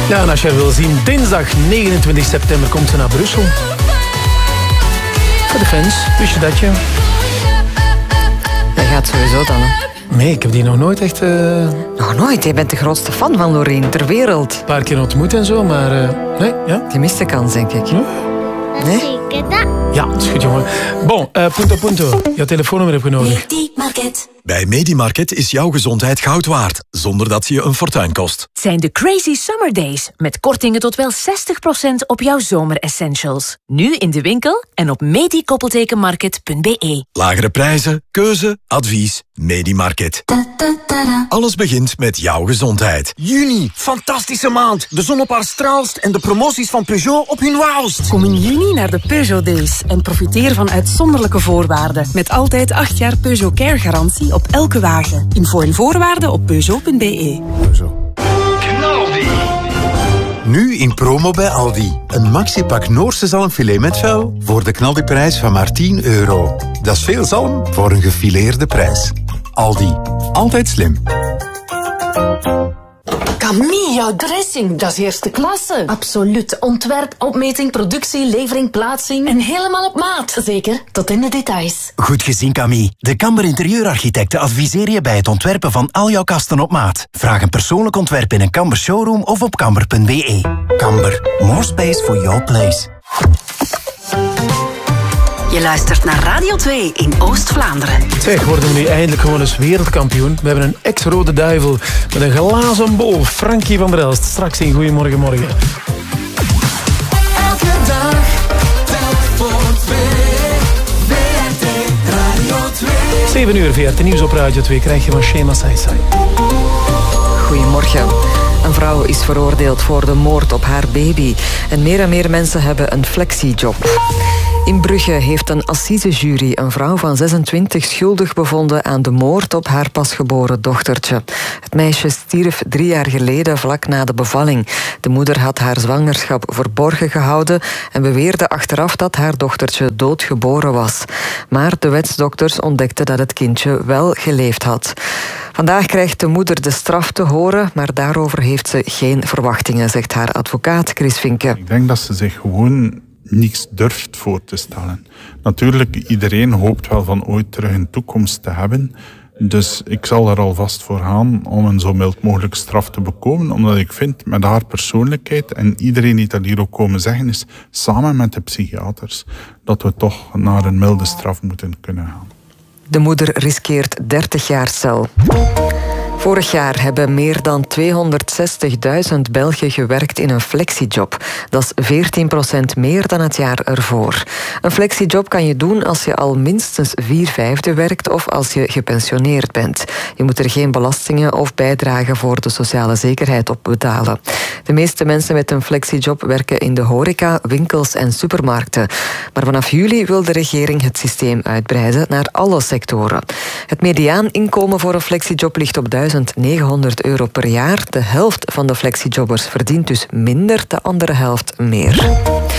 Ja, en als je haar wil zien, dinsdag 29 september komt ze naar Brussel. Voor de fans, wist je dat je? Dat gaat sowieso dan, hè? Nee, ik heb die nog nooit echt... Nog nooit? Jij bent de grootste fan van Loreen ter wereld. Een paar keer ontmoet en zo, maar... nee, ja. Gemiste kans, denk ik. Nee? Ja, dat is goed, jongen. Bon, punto. Jouw telefoonnummer heb je nodig. Medimarket. Bij Medimarket is jouw gezondheid goud waard, zonder dat ze je een fortuin kost. Het zijn de Crazy Summer Days, met kortingen tot wel 60% op jouw zomeressentials. Nu in de winkel en op medi-market.be. Lagere prijzen, keuze, advies, Medimarket. Alles begint met jouw gezondheid. Juni, fantastische maand. De zon op haar straalst en de promoties van Peugeot op hun wauwst. Kom in juni naar de Peugeot Days en profiteer van uitzonderlijke voorwaarden. Met altijd 8 jaar Peugeot Care garantie op elke wagen. Info en voorwaarden op Peugeot.be. Nu in promo bij Aldi. Een maxipak Noorse zalmfilet met vel voor de knaldiprijs van maar €10. Dat is veel zalm voor een gefileerde prijs. Aldi. Altijd slim. Camille, jouw dressing, dat is eerste klasse. Absoluut. Ontwerp, opmeting, productie, levering, plaatsing. En helemaal op maat. Zeker, tot in de details. Goed gezien, Camille. De Kamber Interieurarchitecten adviseren je bij het ontwerpen van al jouw kasten op maat. Vraag een persoonlijk ontwerp in een Kamber showroom of op kamber.be. Kamber. More space for your place. Je luistert naar Radio 2 in Oost-Vlaanderen. Zeg, worden we nu eindelijk gewoon eens wereldkampioen? We hebben een ex-rode duivel met een glazen bol. Frankie van der Elst. Straks in Goedemorgen Morgen. Elke dag, telk voor 2. VRT Radio 2. 7 uur, VRT Nieuws op Radio 2 krijg je van Shema Saisai. Goedemorgen. Een vrouw is veroordeeld voor de moord op haar baby. En meer mensen hebben een flexiejob. In Brugge heeft een assisejury een vrouw van 26 schuldig bevonden aan de moord op haar pasgeboren dochtertje. Het meisje stierf 3 jaar geleden vlak na de bevalling. De moeder had haar zwangerschap verborgen gehouden en beweerde achteraf dat haar dochtertje doodgeboren was. Maar de wetsdokters ontdekten dat het kindje wel geleefd had. Vandaag krijgt de moeder de straf te horen, maar daarover heeft ze geen verwachtingen, zegt haar advocaat Chris Vinke. Ik denk dat ze zich gewoon niks durft voor te stellen. Natuurlijk, iedereen hoopt wel van ooit terug een toekomst te hebben. Dus ik zal er alvast voor gaan om een zo mild mogelijk straf te bekomen. Omdat ik vind, met haar persoonlijkheid, en iedereen die dat hier ook komen zeggen is, samen met de psychiaters, dat we toch naar een milde straf moeten kunnen gaan. De moeder riskeert 30 jaar cel. Vorig jaar hebben meer dan 260.000 Belgen gewerkt in een flexiejob. Dat is 14% meer dan het jaar ervoor. Een flexiejob kan je doen als je al minstens 4/5 werkt of als je gepensioneerd bent. Je moet er geen belastingen of bijdragen voor de sociale zekerheid op betalen. De meeste mensen met een flexiejob werken in de horeca, winkels en supermarkten. Maar vanaf juli wil de regering het systeem uitbreiden naar alle sectoren. Het mediaaninkomen voor een flexiejob ligt op €1.900 per jaar. De helft van de flexiejobbers verdient dus minder, de andere helft meer.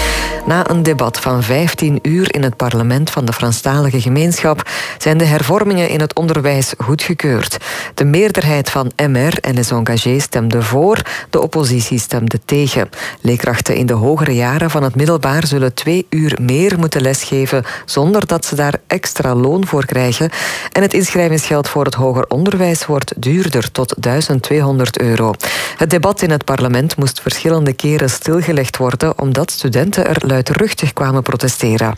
Na een debat van 15 uur in het parlement van de Franstalige gemeenschap zijn de hervormingen in het onderwijs goedgekeurd. De meerderheid van MR en Les Engagés stemde voor, de oppositie stemde tegen. Leerkrachten in de hogere jaren van het middelbaar zullen 2 uur meer moeten lesgeven zonder dat ze daar extra loon voor krijgen. En het inschrijvingsgeld voor het hoger onderwijs wordt duurder, tot €1.200. Het debat in het parlement moest verschillende keren stilgelegd worden omdat studenten er luidruchtig kwamen protesteren.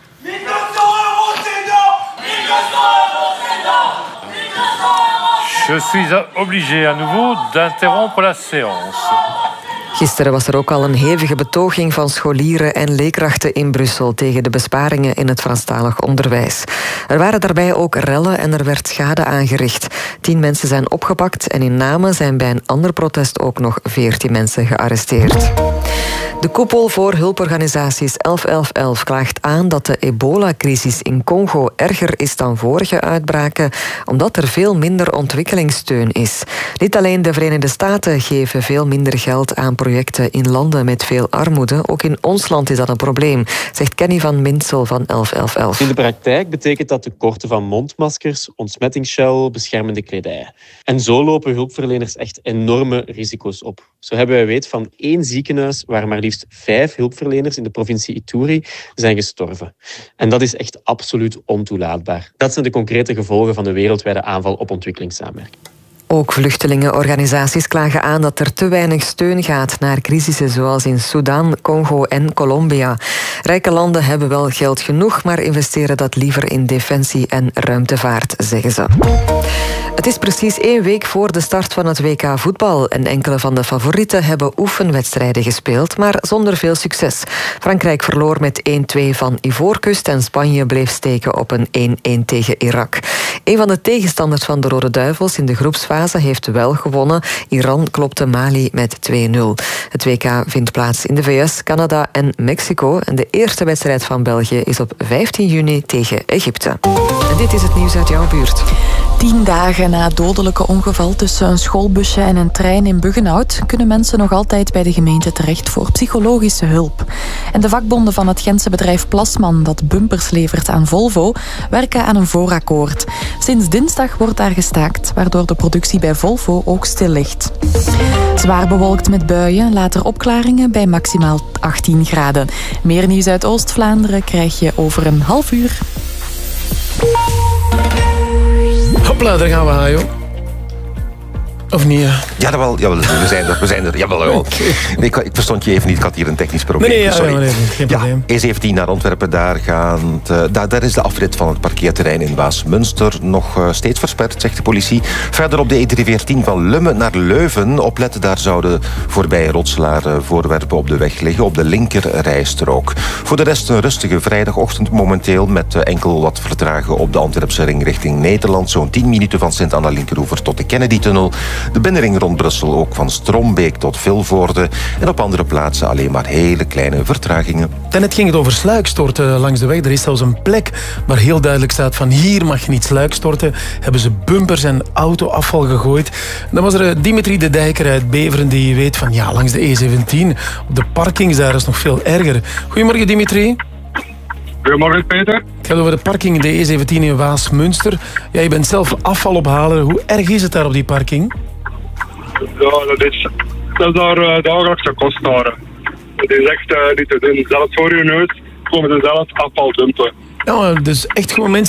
Je suis obligé à nouveau d'interrompre la séance. Gisteren was er ook al een hevige betoging van scholieren en leerkrachten in Brussel tegen de besparingen in het Franstalig onderwijs. Er waren daarbij ook rellen en er werd schade aangericht. 10 mensen zijn opgepakt en in Namen zijn bij een ander protest ook nog 14 mensen gearresteerd. De koepel voor hulporganisaties 1111 klaagt aan dat de ebola-crisis in Congo erger is dan vorige uitbraken, omdat er veel minder ontwikkelingssteun is. Niet alleen de Verenigde Staten geven veel minder geld aan projecten in landen met veel armoede. Ook in ons land is dat een probleem, zegt Kenny van Minsel van 1111. In de praktijk betekent dat tekorten van mondmaskers, ontsmettingsgel, beschermende kledij. En zo lopen hulpverleners echt enorme risico's op. Zo hebben wij weet van 1 ziekenhuis waar maar liefst 5 hulpverleners in de provincie Ituri zijn gestorven. En dat is echt absoluut ontoelaatbaar. Dat zijn de concrete gevolgen van de wereldwijde aanval op ontwikkelingssamenwerking. Ook vluchtelingenorganisaties klagen aan dat er te weinig steun gaat naar crisissen zoals in Sudan, Congo en Colombia. Rijke landen hebben wel geld genoeg, maar investeren dat liever in defensie en ruimtevaart, zeggen ze. Het is precies 1 week voor de start van het WK voetbal en enkele van de favorieten hebben oefenwedstrijden gespeeld, maar zonder veel succes. Frankrijk verloor met 1-2 van Ivoorkust en Spanje bleef steken op een 1-1 tegen Irak. Een van de tegenstanders van de Rode Duivels in de groepsfase heeft wel gewonnen. Iran klopte Mali met 2-0. Het WK vindt plaats in de VS, Canada en Mexico. En de eerste wedstrijd van België is op 15 juni tegen Egypte. En dit is het nieuws uit jouw buurt. 10 dagen na het dodelijke ongeval tussen een schoolbusje en een trein in Buggenhout kunnen mensen nog altijd bij de gemeente terecht voor psychologische hulp. En de vakbonden van het Gentse bedrijf Plasman, dat bumpers levert aan Volvo, werken aan een voorakkoord. Sinds dinsdag wordt daar gestaakt, waardoor de productie bij Volvo ook stil ligt. Zwaar bewolkt met buien, later opklaringen bij maximaal 18 graden. Meer nieuws uit Oost-Vlaanderen krijg je over een half uur. Hopla, daar gaan we, Hajo. Of niet? Jawel, we zijn er. Jawel. Okay. Nee, ik verstond je even niet, ik had hier een technisch probleem. Nee, geen probleem. E17 naar Antwerpen, daar is de afrit van het parkeerterrein in Waasmunster nog steeds versperd, zegt de politie. Verder op de E314 van Lummen naar Leuven. Opletten, daar zouden voorbij Rotselaar voorwerpen op de weg liggen, op de linkerrijstrook. Voor de rest een rustige vrijdagochtend momenteel, met enkel wat vertragen op de Antwerpse ring richting Nederland. Zo'n 10 minuten van Sint-Anna-Linkeroever tot de Kennedy-tunnel. De binnenring rond Brussel ook van Strombeek tot Vilvoorde. En op andere plaatsen alleen maar hele kleine vertragingen. Daarnet ging het over sluikstorten langs de weg. Er is zelfs een plek waar heel duidelijk staat van hier mag je niet sluikstorten. Hebben ze bumpers en autoafval gegooid. Dan was er Dimitri de Dijker uit Beveren die weet van ja, langs de E17 op de parkings daar is nog veel erger. Goedemorgen Dimitri. Goedemorgen Peter. Het gaat over de parking in de E17 in Waasmunster. Ja, je bent zelf afval ophalen. Hoe erg is het daar op die parking? Ja, dat is daar dagelijkse kostbare. Het is echt niet te doen. Zelfs voor je neus komen ze zelf afval dumpen. Ja, dus echt gewoon mensen